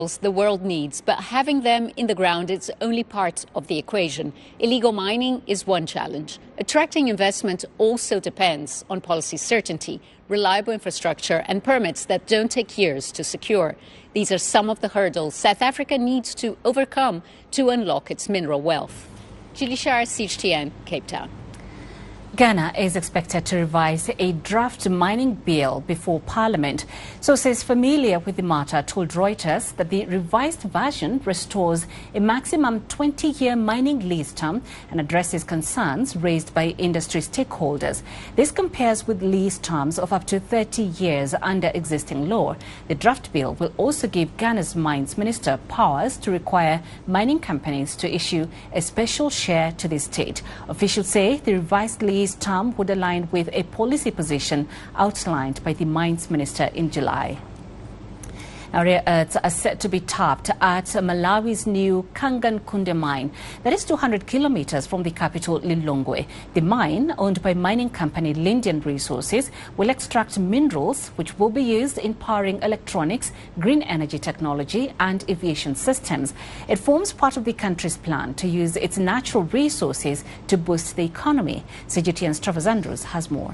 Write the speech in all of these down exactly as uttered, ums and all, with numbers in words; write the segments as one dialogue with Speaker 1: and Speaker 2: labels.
Speaker 1: the world needs, but having them in the ground is only part of the equation. Illegal mining is one challenge. Attracting investment also depends on policy certainty, reliable infrastructure and permits that don't take years to secure. These are some of the hurdles South Africa needs to overcome to unlock its mineral wealth. Julie Shire, C G T N, Cape Town.
Speaker 2: Ghana is expected to revise a draft mining bill before Parliament. Sources familiar with the matter told Reuters that the revised version restores a maximum twenty-year mining lease term and addresses concerns raised by industry stakeholders. This compares with lease terms of up to thirty years under existing law. The draft bill will also give Ghana's Mines Minister powers to require mining companies to issue a special share to the state. Officials say the revised lease term would align with a policy position outlined by the Mines Minister in July. Now, rare earths are set to be tapped at Malawi's new Kangankunde mine. That is two hundred kilometers from the capital, Lilongwe. The mine, owned by mining company Lindian Resources, will extract minerals which will be used in powering electronics, green energy technology and aviation systems. It forms part of the country's plan to use its natural resources to boost the economy. C G T N's Travis Andrews has more.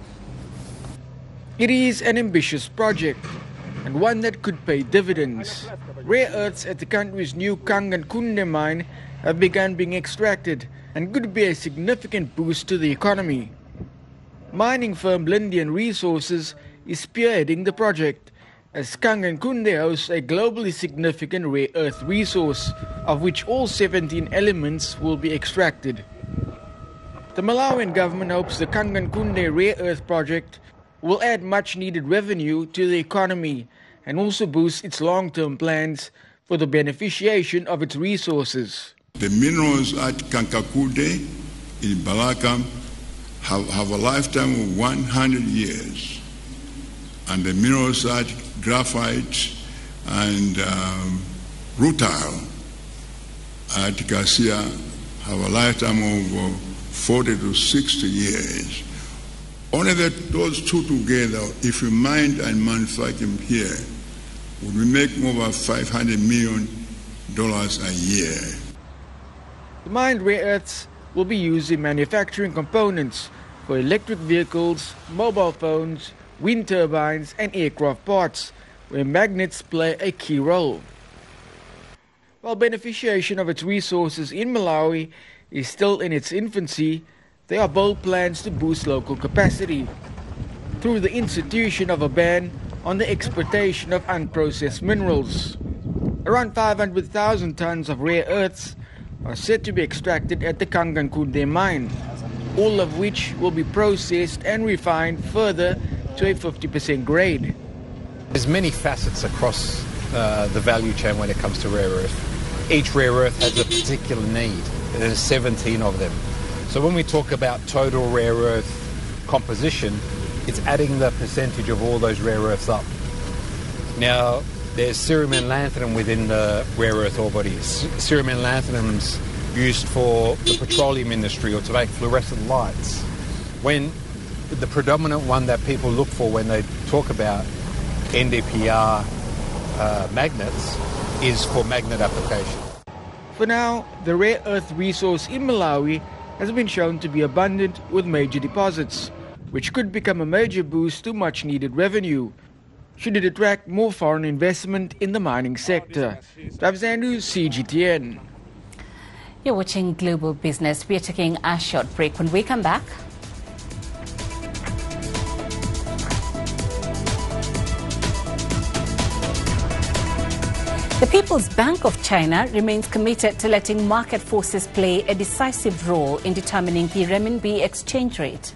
Speaker 3: It is an ambitious project, and one that could pay dividends. Rare earths at the country's new Kangankunde mine have begun being extracted and could be a significant boost to the economy. Mining firm Lindian Resources is spearheading the project, as Kangankunde hosts a globally significant rare earth resource, of which all seventeen elements will be extracted. The Malawian government hopes the Kangankunde rare earth project will add much-needed revenue to the economy and also boost its long-term plans for the beneficiation of its resources.
Speaker 4: The minerals at Kangankunde in Balaka have, have a lifetime of one hundred years, and the minerals at graphite and um, rutile at Garcia have a lifetime of uh, forty to sixty years. Only that those two together, if we mine and manufacture them here, would we make over five hundred million dollars a year.
Speaker 3: The mined rare earths will be used in manufacturing components for electric vehicles, mobile phones, wind turbines and aircraft parts, where magnets play a key role. While beneficiation of its resources in Malawi is still in its infancy, there are bold plans to boost local capacity through the institution of a ban on the exportation of unprocessed minerals. Around five hundred thousand tons of rare earths are said to be extracted at the Kangankunde mine, all of which will be processed and refined further to a fifty percent grade.
Speaker 5: There's many facets across uh, the value chain when it comes to rare earth. Each rare earth has a particular need. There's seventeen of them. So when we talk about total rare earth composition, it's adding the percentage of all those rare earths up. Now, there's cerium and lanthanum within the rare earth ore bodies. Cerium and lanthanum's used for the petroleum industry or to make fluorescent lights. When the predominant one that people look for when they talk about N D P R uh, magnets is for magnet application.
Speaker 3: For now, the rare earth resource in Malawi has been shown to be abundant with major deposits, which could become a major boost to much-needed revenue, should it attract more foreign investment in the mining sector. Travis Andrews, C G T N.
Speaker 2: You're watching Global Business. We're taking a short break. When we come back, the People's Bank of China remains committed to letting market forces play a decisive role in determining the renminbi exchange rate.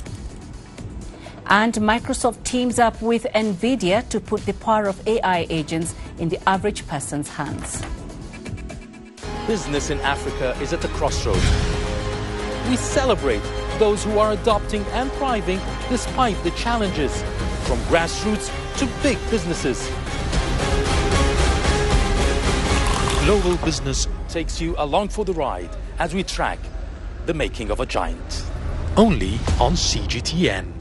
Speaker 2: And Microsoft teams up with NVIDIA to put the power of A I agents in the average person's hands.
Speaker 6: Business in Africa is at the crossroads. We celebrate those who are adopting and thriving despite the challenges, from grassroots to big businesses. Global Business takes you along for the ride as we track the making of a giant. Only on C G T N.